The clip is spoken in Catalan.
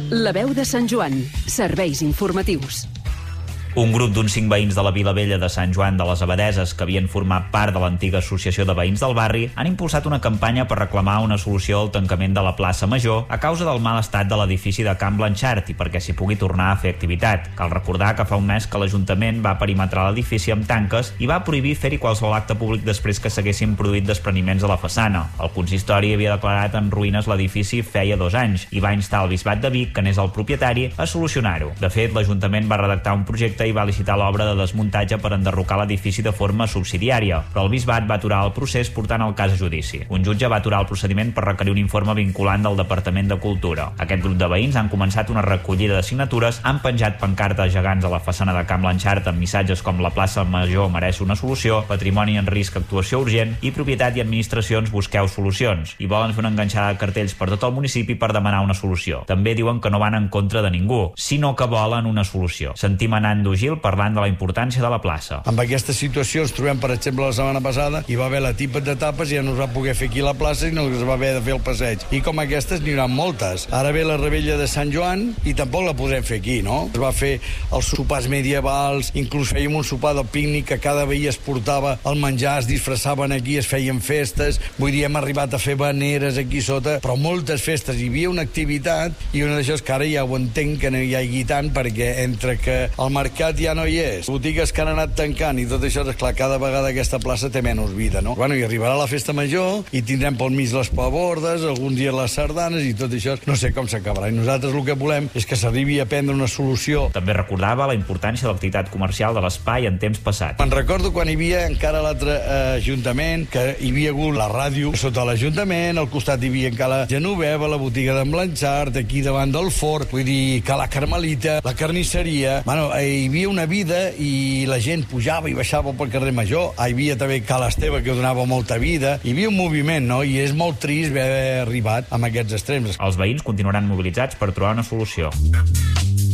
La veu de Sant Joan. Serveis informatius. Un grup d'uns 5 veïns de la Vila Vella de Sant Joan de les Abadeses, que havien format part de l'antiga associació de veïns del barri, han impulsat una campanya per reclamar una solució al tancament de la plaça Major a causa del mal estat de l'edifici de Can Blanchard i perquè s'hi pugui tornar a fer activitat. Cal recordar que fa un mes que l'Ajuntament va perimetrar l'edifici amb tanques i va prohibir fer-hi qualsevol acte públic després que s'haguessin produït despreniments a la façana. El consistori havia declarat en ruïnes l'edifici feia 2 anys i va instar el Bisbat de Vic, que n'és el propietari, a solucionar-ho. De fet, l'Ajuntament va redactar un projecte i va licitar l'obra de desmuntatge per enderrocar l'edifici de forma subsidiària, però el Bisbat va aturar el procés portant el cas a judici. Un jutge va aturar el procediment per requerir un informe vinculant del Departament de Cultura. Aquest grup de veïns han començat una recollida de signatures, han penjat pancartes gegants a la façana de Can Blanchard amb missatges com la plaça Major mereix una solució, patrimoni en risc, actuació urgent i propietat i administracions busqueu solucions. I volen fer una enganxada de cartells per tot el municipi per demanar una solució. També diuen que no van en contra de ningú, sinó que volen una solució. Sentim a Nando Gil parlant de la importància de la plaça. Amb aquesta situació ens trobem, per exemple, la setmana passada, hi va haver la tipa de tapes i ja no es va poder fer aquí la plaça i no es va haver de fer el passeig. I com aquestes n'hi haurà moltes. Ara ve la rebella de Sant Joan i tampoc la podrem fer aquí, no? Es va fer els sopars medievals, inclús fèiem un sopar del pícnic que cada veí es portava el menjar, es disfressaven aquí, es feien festes, vull dir, hem arribat a fer baneres aquí sota, però moltes festes. Hi havia una activitat i una d'això que ara ja ho entenc que no hi hagi tant, perquè entre que el mercat ja no hi és, botigues que han anat tancant i tot això, és clar, cada vegada aquesta plaça té menys vida, no? Bueno, i arribarà la festa major i tindrem pel mig les pabordes, alguns dies les sardanes i tot això, no sé com s'acabarà. I nosaltres el que volem és que s'arribi a prendre una solució. També recordava la importància de l'activitat comercial de l'espai en temps passats. Me'n recordo quan hi havia encara l'altre ajuntament, que hi havia hagut la ràdio sota l'Ajuntament, al costat hi havia encara la Genoveva, la botiga d'en Blanchard, aquí davant del Fort, vull dir que la Carmelita, la carnisseria, bueno, hi havia una vida i la gent pujava i baixava pel carrer Major. Hi havia també Cal Esteve, que donava molta vida. Hi havia un moviment, no? I és molt trist haver arribat amb aquests extrems. Els veïns continuaran mobilitzats per trobar una solució.